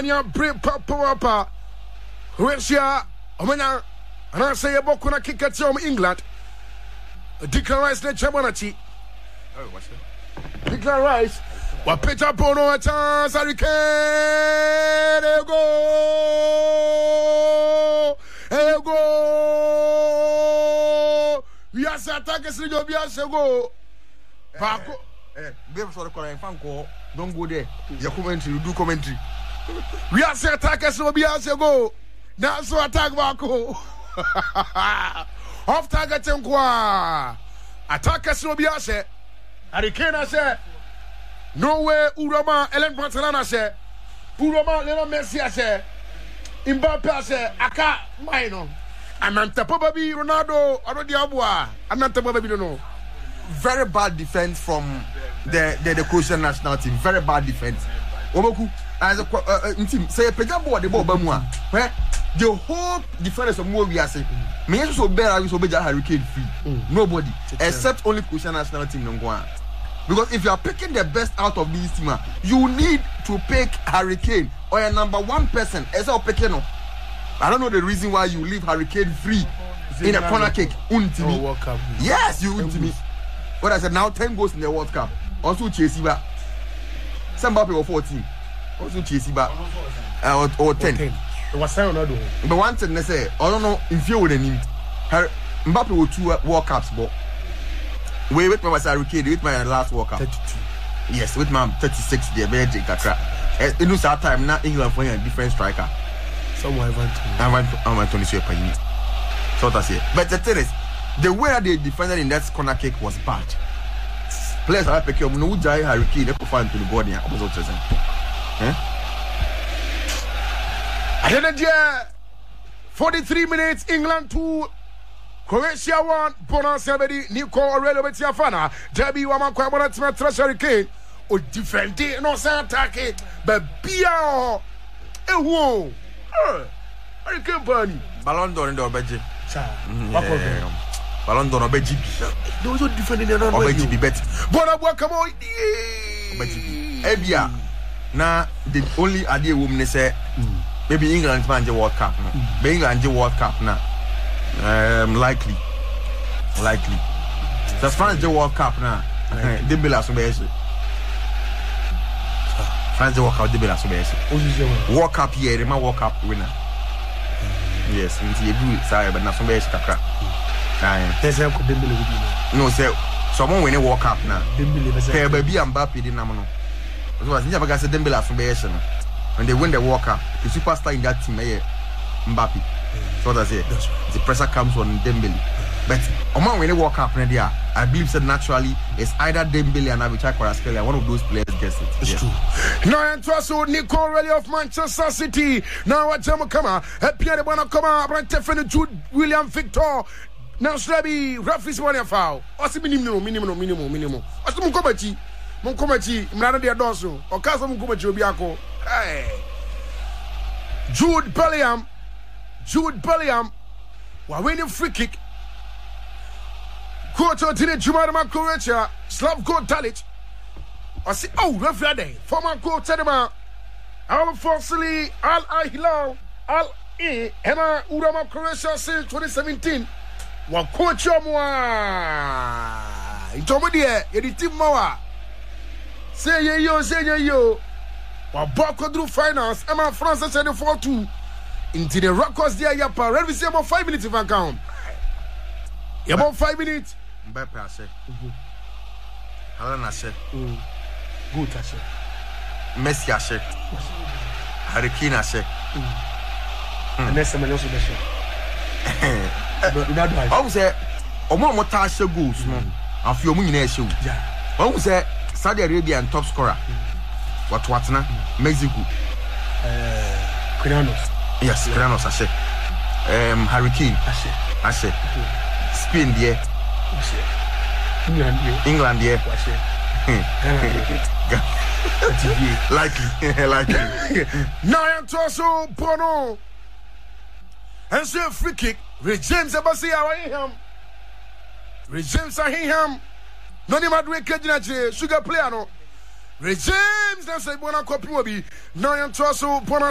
Omania break papa. Croatia, Omania, and I say a bokuna kick at England. Declan Rice ne Chabonachi. Oh, what's that? Declan Rice. What Peter Bono a chance? Harry Kane. Go. We are attackers in your go. Paco. Give for the calling fan call. Don't go there. Your commentary, you do commentary. We are attackers will be as go. Now so attack Paco. Off target and qua. Attackers will be as Harry Kane I said. No way, Urama, Ellen Pantalana said. Urama, Lena Messi I said. Mbappe said, Aka, Mino. Ananta Baby Ronaldo, already Abua. Ananta Baby don't know. Very bad defense from the Croatian national team. Very bad defense. Omoku, as a team, say a Pejabo, the Bobamua. Where the whole defenders of Movia say, may also bear, I will obey Harry Kane free. Nobody, except only Croatian national team. Because if you are picking the best out of these team, you need to pick Harry Kane or a number one person. As I pick, I don't know the reason why you leave Harry Kane free in a corner kick. Yes, you me. What I said now 10 goals in the World Cup. Also Chelsea back. Mbappe or 14. Also Chelsea back. Or 10. It was Ronaldo. But one thing they say, I don't know if you would him. Mbappe will 2 World Cups, but we with my Harry Kane with my last World Cup. 32. Yes, with my 36 there, very Katra. You know, that time now England for a different striker. Somewhere I went to the per unit. So that's it. But the thing is, the way they defended in that corner kick was bad. Players are picking up no Jai Harry Kane, they perform to the body. I was also saying. I had a 43 minutes, England 2. Croatia 1, bonus everybody, Nico Aurelio Betiafana, Debbie Wamakwa, Bonatma Treasury King, or defending, no attack, but Bia, whoa, I can't burn Ballon d'Or in the Obeji. Ballon d'Or Obeji. Those are defending the Obeji be better. Bonabwa, come on, Obeji. Ebia, now the only idea woman say, maybe England man the World Cup, maybe England the World Cup now. Likely. The France the World Cup now. Dembele so be. France the World Cup Dembele so be. World Cup here, the World Cup winner. Yes, until you do it, sorry, but not so be kakra. No, say someone win a World Cup now. Dembele baby Mbappe di namono. So as never say Dembele so be. When they win the World Cup, the superstar in that team Mbappe. So that's it. The pressure comes on Dembele. But among when they walk up in there, I believe that naturally it's either Dembele and Avichai Kvaratskhelia. One of those players gets it. It's true. Now and also Nico Aurelio of Manchester City. Now what Jamo Kama, Pierre Bono Kama, Brantefan, Jude William Victor. Now Slabi, Rafis one foul. What's the minimum? What's the Munkomachi, Mrana de Adoso, or Casa Munkomachi Obiako? Hey, Jude Bellingham, while winning free kick. Quarter to the Jumarama Croatia, Slavko Dalic. I see, oh, referee, former coach Tedema, Al Fosili, Al Ahilal, Al E, Emma Urama Croatia since 2017. Wa coach Yamwa, Intomodia, Editim Moa. Say yo. Wa Bako finals, Emma France said 4-2. Into the records there, Yapa. Ready to about 5 minutes if I count. About 5 minutes. Mbappe I said. Haaland I said. Good I said. Messi I said. Harry Kane I said. And that's someone else in the show. I would say, Omo Motasha goals. I feel money in the show. I would say, Saudi Arabia and top scorer. What now? Mexico. Cristianos. Yes, Cristianos I said. Harry Kane I said. Spain there. England there. Likely. Now I'm also Bono. And so free kick. Ray James Abasi Awahim. Ray James Ahim. Noni Madwe Kajinache. Sugar player no. Ray James. That's a Bono copy. Now I'm also Bono.